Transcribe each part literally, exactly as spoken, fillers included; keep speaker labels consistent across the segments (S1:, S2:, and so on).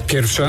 S1: Pierwsza.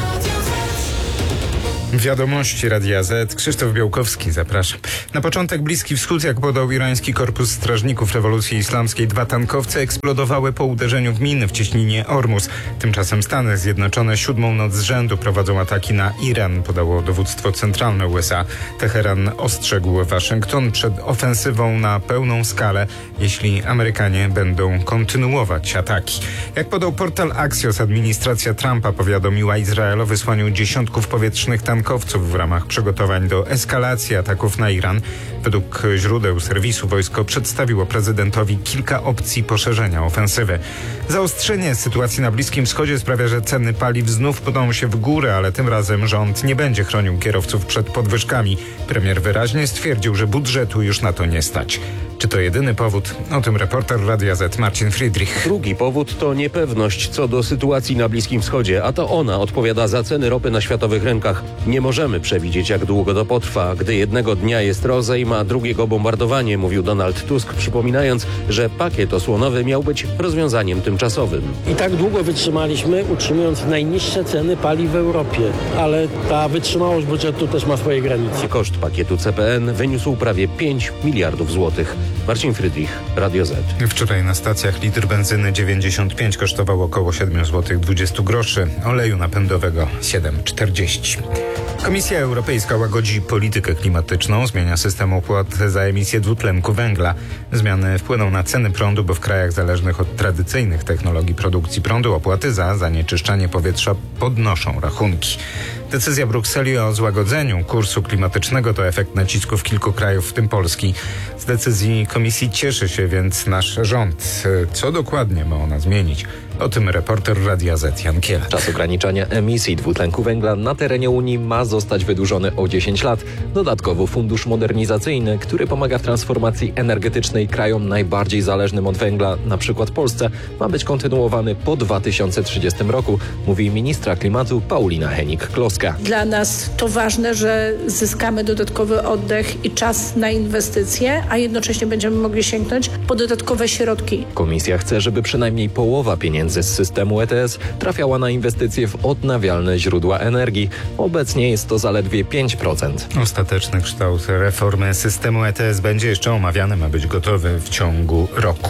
S1: Wiadomości Radia Z. Krzysztof Białkowski, zapraszam. Na początek Bliski Wschód, jak podał irański Korpus Strażników Rewolucji Islamskiej, dwa tankowce eksplodowały po uderzeniu w miny w cieśninie Ormus. Tymczasem Stany Zjednoczone siódmą noc z rzędu prowadzą ataki na Iran, podało dowództwo centralne U S A. Teheran ostrzegł Waszyngton przed ofensywą na pełną skalę, jeśli Amerykanie będą kontynuować ataki. Jak podał portal Axios, administracja Trumpa powiadomiła Izrael o wysłaniu dziesiątków powietrznych tankowców w ramach przygotowań do eskalacji ataków na Iran. Według źródeł serwisu wojsko przedstawiło prezydentowi kilka opcji poszerzenia ofensywy. Zaostrzenie sytuacji na Bliskim Wschodzie sprawia, że ceny paliw znów podą się w górę, ale tym razem rząd nie będzie chronił kierowców przed podwyżkami. Premier wyraźnie stwierdził, że budżetu już na to nie stać. Czy to jedyny powód? O tym reporter Radia Z Marcin Friedrich.
S2: Drugi powód to niepewność co do sytuacji na Bliskim Wschodzie, a to ona odpowiada za ceny ropy na światowych rynkach. Nie możemy przewidzieć, jak długo to potrwa. Gdy jednego dnia jest rozejm, a drugiego bombardowanie, mówił Donald Tusk, przypominając, że pakiet osłonowy miał być rozwiązaniem tymczasowym.
S3: I tak długo wytrzymaliśmy, utrzymując najniższe ceny paliw w Europie, ale ta wytrzymałość budżetu też ma swoje granice.
S2: Koszt pakietu C P N wyniósł prawie pięć miliardów złotych. Marcin Friedrich, Radio Z.
S1: Wczoraj na stacjach litr benzyny dziewięćdziesiąt pięć kosztował około siedem złotych dwadzieścia groszy, oleju napędowego siedem czterdzieści. Komisja Europejska łagodzi politykę klimatyczną, zmienia system opłat za emisję dwutlenku węgla. Zmiany wpłyną na ceny prądu, bo w krajach zależnych od tradycyjnych technologii produkcji prądu opłaty za zanieczyszczanie powietrza podnoszą rachunki. Decyzja Brukseli o złagodzeniu kursu klimatycznego to efekt nacisków kilku krajów, w tym Polski. Z decyzji Komisji cieszy się więc nasz rząd. Co dokładnie ma ona zmienić? O tym reporter Radia Z Jan Kiela.
S4: Czas ograniczania emisji dwutlenku węgla na terenie Unii ma zostać wydłużony o dziesięć lat. Dodatkowo fundusz modernizacyjny, który pomaga w transformacji energetycznej krajom najbardziej zależnym od węgla, na przykład Polsce, ma być kontynuowany po dwa tysiące trzydziestym roku, mówi ministra klimatu Paulina Hennig-Kloska.
S5: Dla nas to ważne, że zyskamy dodatkowy oddech i czas na inwestycje, a jednocześnie będziemy mogli sięgnąć po dodatkowe środki.
S4: Komisja chce, żeby przynajmniej połowa pieniędzy z systemu E T S trafiała na inwestycje w odnawialne źródła energii. Obecnie jest to zaledwie pięć procent.
S1: Ostateczny kształt reformy systemu E T S będzie jeszcze omawiany, ma być gotowy w ciągu roku.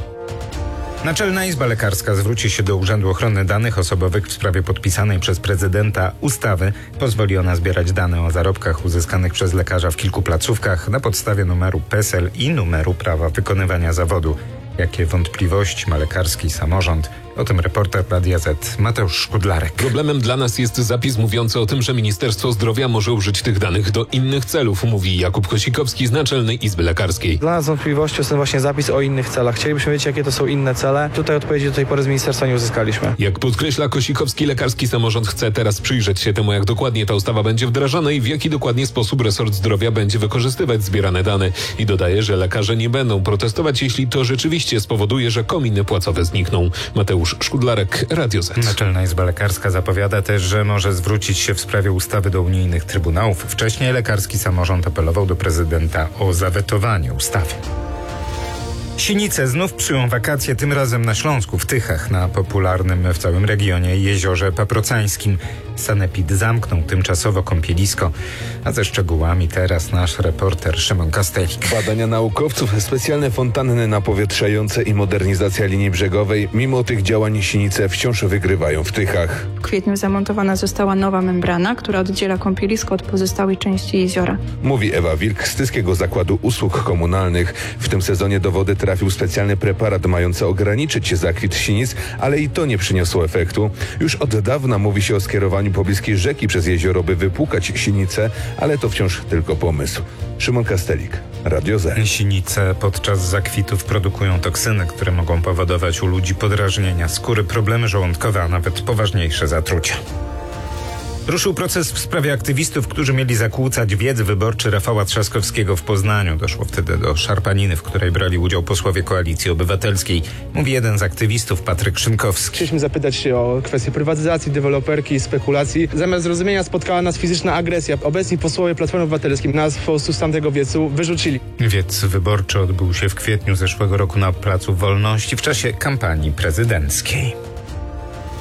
S1: Naczelna Izba Lekarska zwróci się do Urzędu Ochrony Danych Osobowych w sprawie podpisanej przez prezydenta ustawy. Pozwoli ona zbierać dane o zarobkach uzyskanych przez lekarza w kilku placówkach na podstawie numeru PESEL i numeru prawa wykonywania zawodu. Jakie wątpliwości ma lekarski samorząd? O tym reporter Radia Z Mateusz Szkudlarek.
S6: Problemem dla nas jest zapis mówiący o tym, że Ministerstwo Zdrowia może użyć tych danych do innych celów, mówi Jakub Kosikowski z Naczelnej Izby Lekarskiej.
S7: Dla nas wątpliwością jest ten właśnie zapis o innych celach. Chcielibyśmy wiedzieć, jakie to są inne cele. Tutaj odpowiedzi do tej pory z ministerstwa nie uzyskaliśmy.
S6: Jak podkreśla Kosikowski, lekarski samorząd chce teraz przyjrzeć się temu, jak dokładnie ta ustawa będzie wdrażana i w jaki dokładnie sposób resort zdrowia będzie wykorzystywać zbierane dane. I dodaje, że lekarze nie będą protestować, jeśli to rzeczywiście spowoduje, że kominy płacowe znikną. Mateusz Szkudlarek, Radio Z.
S1: Naczelna Izba Lekarska zapowiada też, że może zwrócić się w sprawie ustawy do unijnych trybunałów. Wcześniej lekarski samorząd apelował do prezydenta o zawetowanie ustawy. Sinice znów psują wakacje, tym razem na Śląsku, w Tychach, na popularnym w całym regionie jeziorze Paprocańskim. Sanepid zamknął tymczasowo kąpielisko, a ze szczegółami teraz nasz reporter Szymon Kastelik.
S8: Badania naukowców, specjalne fontanny napowietrzające i modernizacja linii brzegowej. Mimo tych działań Sinice wciąż wygrywają w Tychach.
S9: W kwietniu zamontowana została nowa membrana, która oddziela kąpielisko od pozostałej części jeziora.
S8: Mówi Ewa Wilk z Tyskiego Zakładu Usług Komunalnych. W tym sezonie do wody trafił specjalny preparat mający ograniczyć zakwit sinic, ale i to nie przyniosło efektu. Już od dawna mówi się o skierowaniu pobliskiej rzeki przez jezioro, by wypłukać sinice, ale to wciąż tylko pomysł. Szymon Kastelik, Radio Z.
S1: Sinice podczas zakwitów produkują toksyny, które mogą powodować u ludzi podrażnienia skóry, problemy żołądkowe, a nawet poważniejsze zatrucia. Ruszył proces w sprawie aktywistów, którzy mieli zakłócać wiec wyborczy Rafała Trzaskowskiego w Poznaniu. Doszło wtedy do szarpaniny, w której brali udział posłowie Koalicji Obywatelskiej. Mówi jeden z aktywistów, Patryk Szynkowski.
S10: Chcieliśmy zapytać się o kwestię prywatyzacji, deweloperki, spekulacji. Zamiast zrozumienia spotkała nas fizyczna agresja. Obecni posłowie Platformy Obywatelskiej nas po prostu z tamtego wiecu wyrzucili.
S1: Wiec wyborczy odbył się w kwietniu zeszłego roku na Placu Wolności w czasie kampanii prezydenckiej.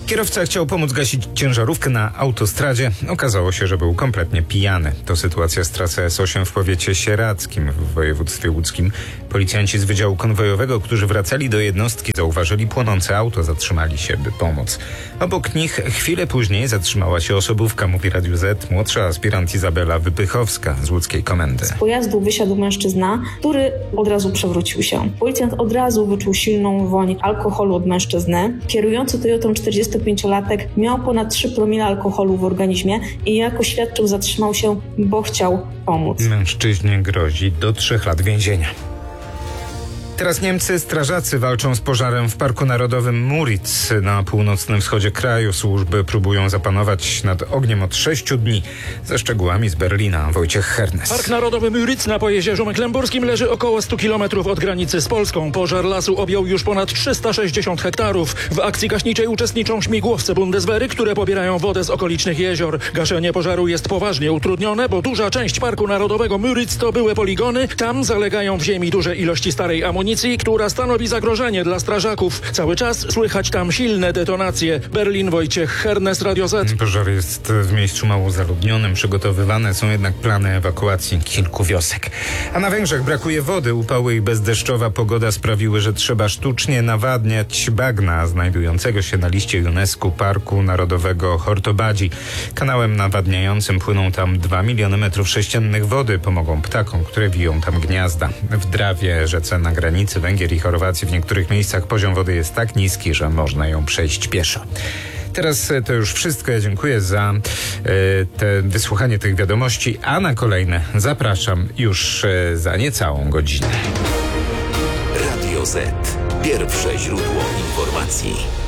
S1: Kierowca chciał pomóc gasić ciężarówkę na autostradzie. Okazało się, że był kompletnie pijany. To sytuacja z trasy S osiem w powiecie sieradzkim w województwie łódzkim. Policjanci z Wydziału Konwojowego, którzy wracali do jednostki, zauważyli płonące auto, zatrzymali się, by pomóc. Obok nich chwilę później zatrzymała się osobówka, mówi Radiu Z młodsza aspirant Izabela Wypychowska z łódzkiej komendy.
S11: Z pojazdu wysiadł mężczyzna, który od razu przewrócił się. Policjant od razu wyczuł silną woń alkoholu od mężczyzny. Kierujący Toyotą czterdziestopięciolatek miał ponad trzy promile alkoholu w organizmie i jak oświadczył, zatrzymał się, bo chciał pomóc.
S1: Mężczyźnie grozi do trzech lat więzienia. Teraz Niemcy strażacy walczą z pożarem w Parku Narodowym Müritz na północnym wschodzie kraju. Służby próbują zapanować nad ogniem od sześciu dni. Ze szczegółami z Berlina Wojciech Hernes.
S12: Park Narodowy Müritz na Pojezierzu Mecklenburskim leży około stu kilometrów od granicy z Polską. Pożar lasu objął już ponad trzysta sześćdziesiąt hektarów. W akcji gaśniczej uczestniczą śmigłowce Bundeswehry, które pobierają wodę z okolicznych jezior. Gaszenie pożaru jest poważnie utrudnione, bo duża część Parku Narodowego Müritz to były poligony. Tam zalegają w ziemi duże ilości starej amunicji, która stanowi zagrożenie dla strażaków. Cały czas słychać tam silne detonacje. Berlin, Wojciech Hernes, Radio Z.
S1: Pożar jest w miejscu mało zaludnionym. Przygotowywane są jednak plany ewakuacji kilku wiosek. A na Węgrzech brakuje wody. Upały i bezdeszczowa pogoda sprawiły, że trzeba sztucznie nawadniać bagna znajdującego się na liście UNESCO Parku Narodowego Hortobadzi. Kanałem nawadniającym płyną tam dwa miliony metrów sześciennych wody. Pomogą ptakom, które wiją tam gniazda. W Drawie, rzece na granicy Węgier i Chorwacji, w niektórych miejscach poziom wody jest tak niski, że można ją przejść pieszo. Teraz to już wszystko. Ja dziękuję za e, te wysłuchanie tych wiadomości, a na kolejne zapraszam już e, za niecałą godzinę.
S13: Radio Z. Pierwsze źródło informacji.